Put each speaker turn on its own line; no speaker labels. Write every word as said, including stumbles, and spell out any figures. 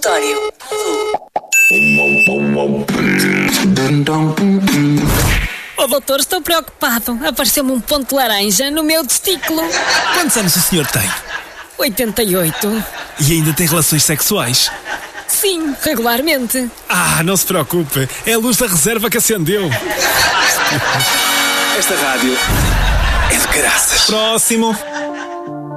aleatório.
Oh doutor, estou preocupado. Apareceu-me um ponto laranja no meu testículo.
Quantos anos o senhor tem?
oitenta e oito.
E ainda tem relações sexuais?
Sim, regularmente.
Ah, não se preocupe. É a luz da reserva que acendeu.
Esta rádio é de graças.
Próximo.